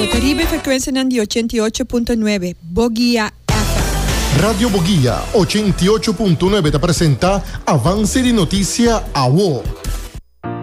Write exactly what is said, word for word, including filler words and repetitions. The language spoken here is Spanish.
Radio Caribe, frequenza Nandi ottantotto punto nove, Bogia F M. Radio Bogia ottantotto punto nove te presenta Avance di Notizia A W O.